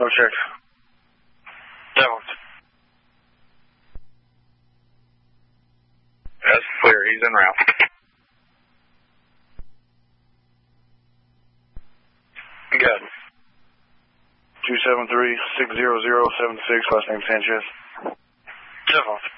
No check. Don't. That's clear. He's en route. Good. 273-600-76, last name Sanchez. Don't.